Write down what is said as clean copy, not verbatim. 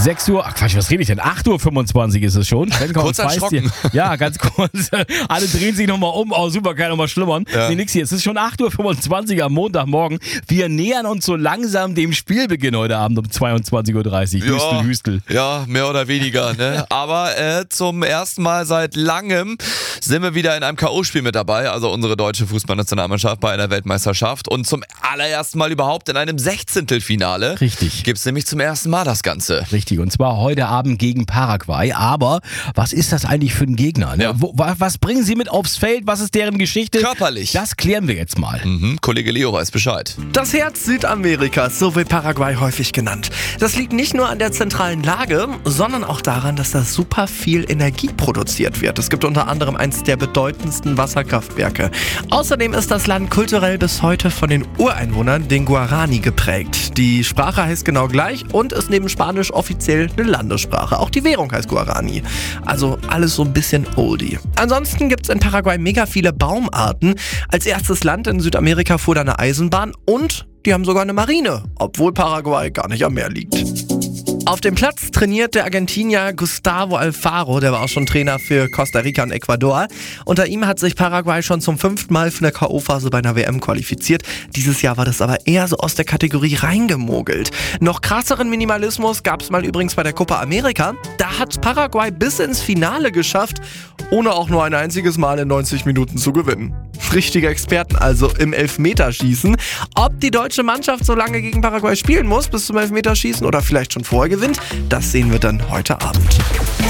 6 Uhr, ach Quatsch, was rede ich denn? 8:25 Uhr ist es schon. Kurz erschrocken. Ja, ganz kurz. Alle drehen sich nochmal um. Oh, super, kann nochmal schlummern. Ja. Nee, nix hier. Es ist schon 8:25 Uhr am Montagmorgen. Wir nähern uns so langsam dem Spielbeginn heute Abend um 22:30 Uhr. Hüstel. Ja, mehr oder weniger. Ne? Aber zum ersten Mal seit langem sind wir wieder in einem K.O.-Spiel mit dabei. Also unsere deutsche Fußballnationalmannschaft bei einer Weltmeisterschaft. Und zum allerersten Mal überhaupt in einem 16. Richtig. Gibt es nämlich zum ersten Mal das Ganze. Richtig, und zwar heute Abend gegen Paraguay. Aber was ist das eigentlich für ein Gegner? Ne? Ja. Was bringen sie mit aufs Feld? Was ist deren Geschichte? Körperlich. Das klären wir jetzt mal. Kollege Leo weiß Bescheid. Das Herz Südamerikas, so wird Paraguay häufig genannt. Das liegt nicht nur an der zentralen Lage, sondern auch daran, dass da super viel Energie produziert wird. Es gibt unter anderem eines der bedeutendsten Wasserkraftwerke. Außerdem ist das Land kulturell bis heute von den Ureinwohnern, den Guarani, geprägt. Die Sprache heißt genau gleich und ist neben Spanisch offiziell eine Landessprache. Auch die Währung heißt Guarani. Also alles so ein bisschen oldie. Ansonsten gibt es in Paraguay mega viele Baumarten. Als erstes Land in Südamerika fuhr da eine Eisenbahn und die haben sogar eine Marine, obwohl Paraguay gar nicht am Meer liegt. Auf dem Platz trainiert der Argentinier Gustavo Alfaro, der war auch schon Trainer für Costa Rica und Ecuador. Unter ihm hat sich Paraguay schon zum 5. Mal für eine K.O.-Phase bei einer WM qualifiziert. Dieses Jahr war das aber eher so aus der Kategorie reingemogelt. Noch krasseren Minimalismus gab es mal übrigens bei der Copa America. Da hat Paraguay bis ins Finale geschafft, ohne auch nur ein einziges Mal in 90 Minuten zu gewinnen. Richtige Experten also im Elfmeterschießen. Ob die deutsche Mannschaft so lange gegen Paraguay spielen muss bis zum Elfmeterschießen oder vielleicht schon vorher gewinnt, das sehen wir dann heute Abend.